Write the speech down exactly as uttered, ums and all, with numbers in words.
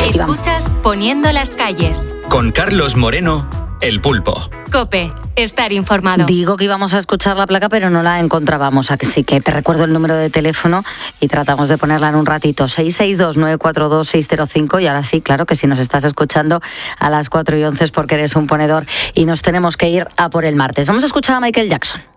Escuchas Poniendo las calles. Con Carlos Moreno, El Pulpo. COPE, estar informado. Digo que íbamos a escuchar la placa, pero no la encontrábamos. Así que te recuerdo el número de teléfono y tratamos de ponerla en un ratito. seis seis dos, nueve cuatro dos, seis cero cinco. Y ahora sí, claro que si nos estás escuchando a las cuatro y once es porque eres un ponedor y nos tenemos que ir a por el martes. Vamos a escuchar a Michael Jackson.